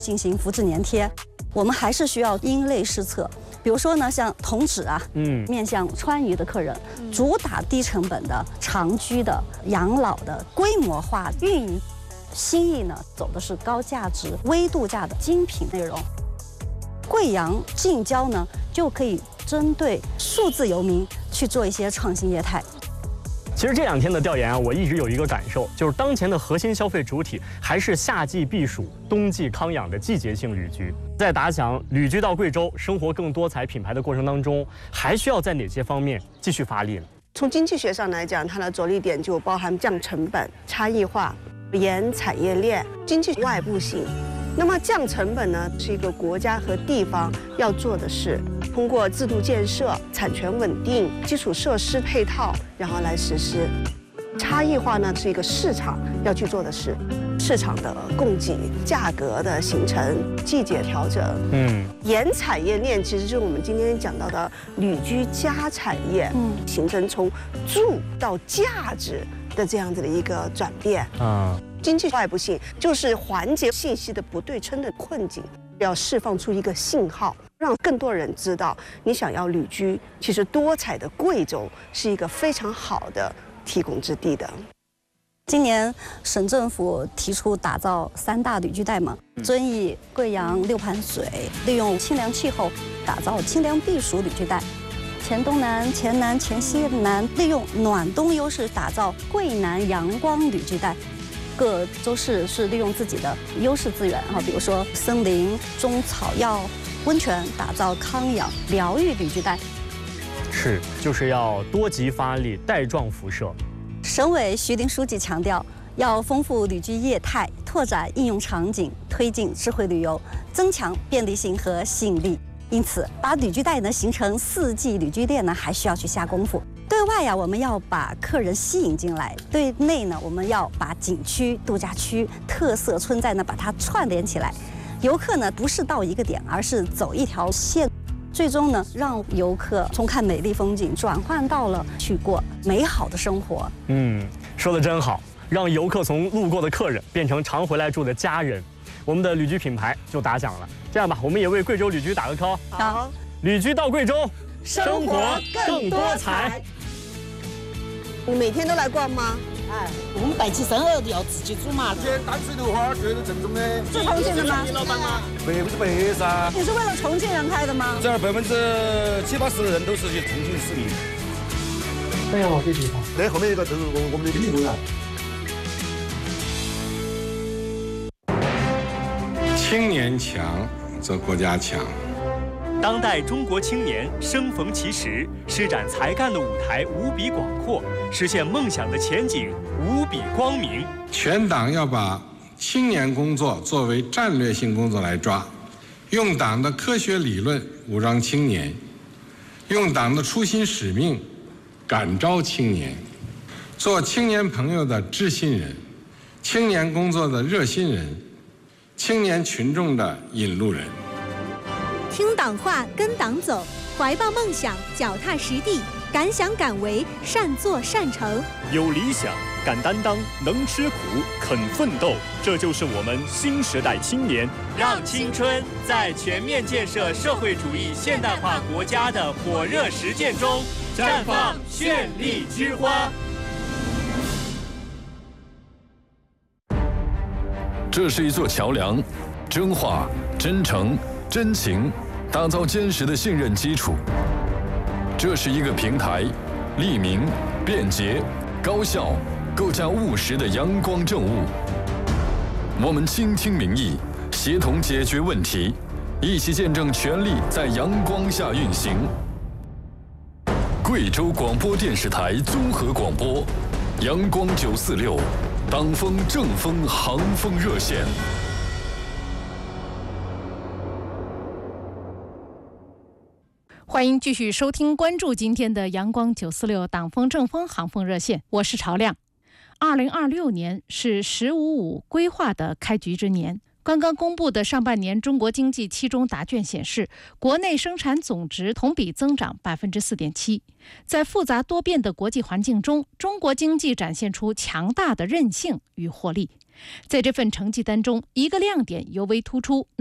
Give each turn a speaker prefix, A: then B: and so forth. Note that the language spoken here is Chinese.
A: 进行复制粘贴，我们还是需要因类施策。比如说呢，像同址啊，面向川渝的客人，主打低成本的、长居的、养老的、规模化运营。新意呢，走的是高价值、微度假的精品内容。贵阳近郊呢，就可以针对数字游民去做一些创新业态。
B: 其实这2天的调研啊，我一直有一个感受，就是当前的核心消费主体还是夏季避暑、冬季康养的季节性旅居。在打响旅居到贵州、生活更多彩品牌的过程当中，还需要在哪些方面继续发力呢？
C: 从经济学上来讲，它的着力点就包含降成本、差异化、沿产业链、经济外部性。那么降成本呢，是一个国家和地方要做的事，通过制度建设、产权稳定、基础设施配套，然后来实施。差异化呢，是一个市场要去做的事，市场的供给、价格的形成、季节调整。沿产业链其实就是我们今天讲到的旅居加产业，形成从住到价值的这样子的一个转变。经济外部性就是缓解信息的不对称的困境，要释放出一个信号，让更多人知道，你想要旅居，其实多彩的贵州是一个非常好的提供之地的。
A: 今年省政府提出打造3大旅居带嘛，遵义、贵阳、六盘水，利用清凉气候打造清凉避暑旅居带。黔东南、黔南、黔西南利用暖冬优势打造贵南阳光旅居带。各州市是利用自己的优势资源比如说森林、中草药、温泉，打造康养疗愈旅居带。
B: 就是要多极发力，带状辐射。
A: 省委徐林书记强调，要丰富旅居业态，拓展应用场景，推进智慧旅游，增强便利性和吸引力。因此，把旅居带呢形成4季旅居链呢，还需要去下功夫。对外呀，我们要把客人吸引进来；对内呢，我们要把景区、度假区、特色村寨呢，把它串联起来。游客呢，不是到一个点，而是走一条线，最终呢，让游客从看美丽风景转换到了去过美好的生活。
B: 说得真好，让游客从路过的客人变成常回来住的家人。我们的旅居品牌就打响了。这样吧，我们也为贵州旅居打个 call。
A: 好，
B: 旅居到贵州，生活更多彩。
C: 你每天都来逛吗？
D: 我们带起生儿要自己煮嘛。
E: 这淡水榴花最正宗的。
A: 是重庆的吗？
E: 老板吗？白噻。
A: 你是为了重庆人开的吗？
E: 这儿70%-80%的人都是去重庆市民。
F: 哎呀，这地方。
E: 那后面一个就是我们的领公园。
G: 青年强则国家强。
B: 当代中国青年生逢其时，施展才干的舞台无比广阔，实现梦想的前景无比光明。
G: 全党要把青年工作作为战略性工作来抓，用党的科学理论武装青年，用党的初心使命感召青年，做青年朋友的知心人，青年工作的热心人，青年群众的引路人。
H: 听党话，跟党走，怀抱梦想，脚踏实地，敢想敢为，善作善成。
B: 有理想，敢担当，能吃苦，肯奋斗，这就是我们新时代青年。让青春在全面建设社会主义现代化国家的火热实践中绽放绚丽之花。
I: 这是一座桥梁，真话、真诚、真情，打造坚实的信任基础。这是一个平台，利民、便捷、高效，构架务实的阳光政务。我们倾听民意，协同解决问题，一起见证权力在阳光下运行。贵州广播电视台综合广播，阳光946，党风政风航风热线。
J: 欢迎继续收听关注今天的阳光946党风政风航风热线，我是曹亮。2026年是“1055”规划的开局之年。刚刚公布的上半年中国经济期中答卷显示，国内生产总值同比增长4.7%。在复杂多变的国际环境中，中国经济展现出强大的韧性与活力。 在这份成绩单中，一个亮点尤为突出，